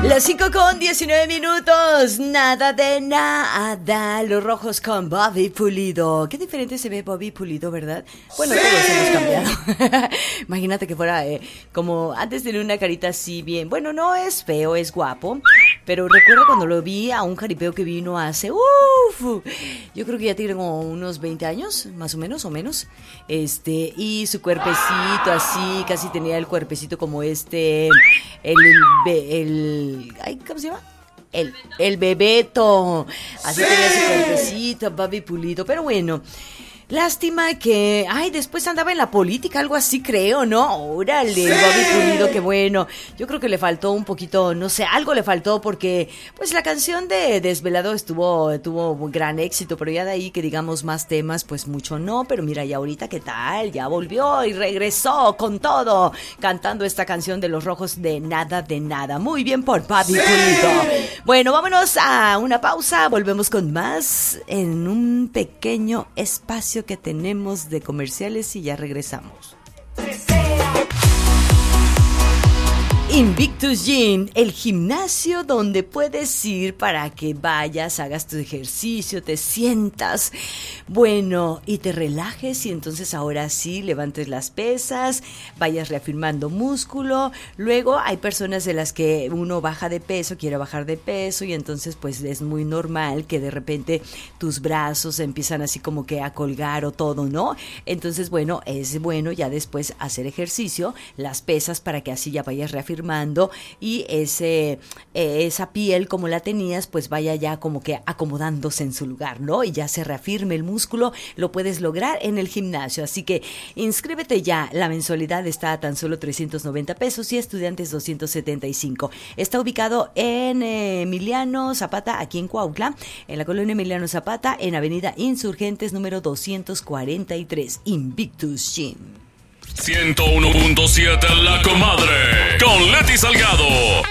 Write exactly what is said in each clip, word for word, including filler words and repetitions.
Las cinco con diecinueve minutos, nada de nada, los rojos con Bobby Pulido. Qué diferente se ve Bobby Pulido, ¿verdad? Bueno, sí. Todos hemos cambiado. Imagínate que fuera eh, como antes tenía una carita así bien, bueno, no es feo, es guapo, pero recuerdo cuando lo vi a un jaripeo que vino hace, uff, yo creo que ya tiene como unos veinte años, más o menos, o menos, este, y su cuerpecito así, casi tenía el cuerpecito como este, el, el, el Ay, ¿cómo se llama? El, el Bebeto. Así ¡sí! Tenía su cuerpecito, Bobby Pulido. Pero bueno, lástima que... Ay, después andaba en la política, algo así creo, ¿no? Órale, ¡sí! Bobby Pulido, qué bueno. Yo creo que le faltó un poquito, no sé, algo le faltó porque... Pues la canción de Desvelado estuvo, tuvo gran éxito, pero ya de ahí que digamos más temas, pues mucho no. Pero mira, ya ahorita, ¿qué tal? Ya volvió y regresó con todo, cantando esta canción de Los Rojos de Nada de Nada. Muy bien por Bobby ¡sí! Pulido. Bueno, vámonos a una pausa, volvemos con más en un pequeño espacio que tenemos de comerciales y ya regresamos. Invictus Gym, el gimnasio donde puedes ir para que vayas, hagas tu ejercicio, te sientas bueno y te relajes y entonces ahora sí levantes las pesas, vayas reafirmando músculo. Luego hay personas de las que uno baja de peso, quiere bajar de peso y entonces pues es muy normal que de repente tus brazos empiezan así como que a colgar o todo, ¿no? Entonces bueno, es bueno ya después hacer ejercicio, las pesas para que así ya vayas reafirmando y ese eh, esa piel como la tenías pues vaya ya como que acomodándose en su lugar, ¿no? Y ya se reafirme el músculo, lo puedes lograr en el gimnasio, así que inscríbete ya, la mensualidad está a tan solo trescientos noventa pesos y estudiantes doscientos setenta y cinco. Está ubicado en eh, Emiliano Zapata, aquí en Cuautla, en la colonia Emiliano Zapata, en Avenida Insurgentes número doscientos cuarenta y tres, Invictus Gym. ciento uno punto siete La Comadre, con Leti Salgado.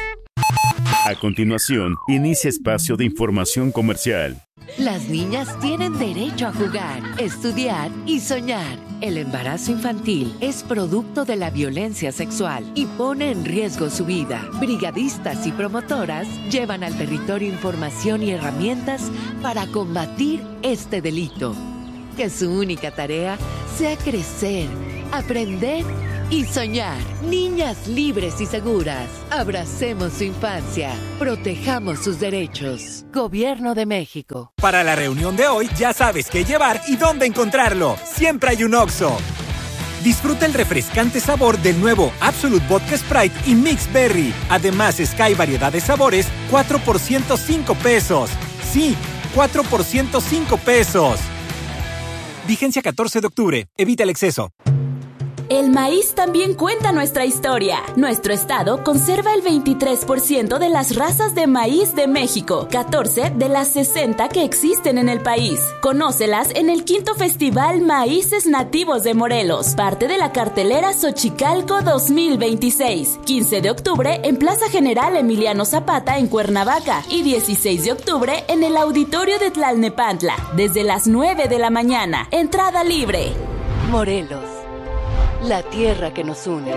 A continuación, inicia espacio de información comercial. Las niñas tienen derecho a jugar, estudiar y soñar. El embarazo infantil es producto de la violencia sexual y pone en riesgo su vida. Brigadistas y promotoras llevan al territorio información y herramientas para combatir este delito. Que su única tarea sea crecer, aprender y soñar. Niñas libres y seguras. Abracemos su infancia. Protejamos sus derechos. Gobierno de México. Para la reunión de hoy ya sabes qué llevar y dónde encontrarlo. Siempre hay un Oxxo. Disfruta el refrescante sabor del nuevo Absolute Vodka Sprite y Mix Berry. Además, Sky variedad de sabores, cuatro por ciento cinco pesos. Sí, cuatro por ciento cinco pesos. Vigencia catorce de octubre. Evita el exceso. El maíz también cuenta nuestra historia. Nuestro estado conserva el veintitrés por ciento de las razas de maíz de México, catorce de las sesenta que existen en el país. Conócelas en el quinto Festival Maíces Nativos de Morelos, parte de la cartelera Xochicalco dos mil veintiséis. quince de octubre en Plaza General Emiliano Zapata en Cuernavaca y dieciséis de octubre en el Auditorio de Tlalnepantla, desde las nueve de la mañana. Entrada libre. Morelos. La tierra que nos une.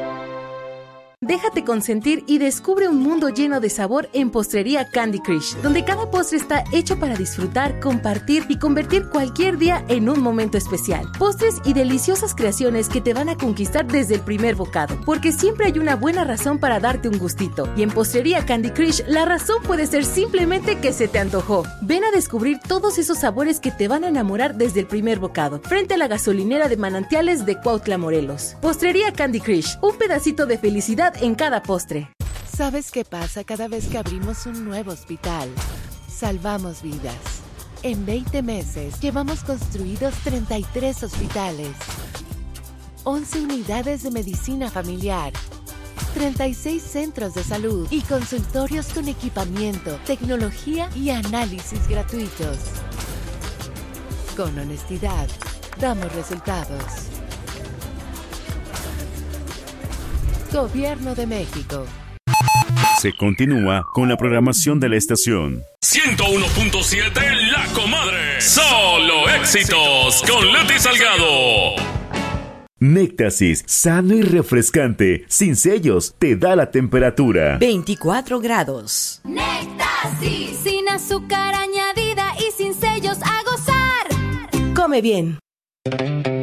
Déjate consentir y descubre un mundo lleno de sabor en Postrería Candy Crush, donde cada postre está hecho para disfrutar, compartir y convertir cualquier día en un momento especial. Postres y deliciosas creaciones que te van a conquistar desde el primer bocado, porque siempre hay una buena razón para darte un gustito. Y en Postrería Candy Crush, la razón puede ser simplemente que se te antojó. Ven a descubrir todos esos sabores que te van a enamorar desde el primer bocado, frente a la gasolinera de Manantiales de Cuautla, Morelos. Postrería Candy Crush, un pedacito de felicidad en cada postre. ¿Sabes qué pasa cada vez que abrimos un nuevo hospital? Salvamos vidas. En veinte meses llevamos construidos treinta y tres hospitales, once unidades de medicina familiar, treinta y seis centros de salud y consultorios con equipamiento, tecnología y análisis gratuitos. Con honestidad, damos resultados. Gobierno de México. Se continúa con la programación de la estación. ciento uno punto siete La Comadre. Solo éxitos con Leti Salgado. Néctasis, sano y refrescante, sin sellos, te da la temperatura. veinticuatro grados. Néctasis, sin azúcar añadida y sin sellos, a gozar. Come bien.